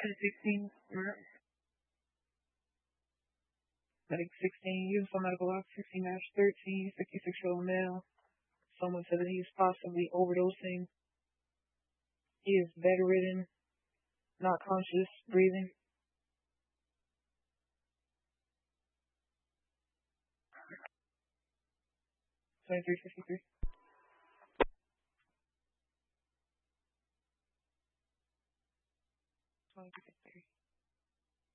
16, medic 16, use for medical lock 16-13, 56-year-old male. Someone said that he is possibly overdosing. He is bedridden, not conscious, breathing. 2353. 2353.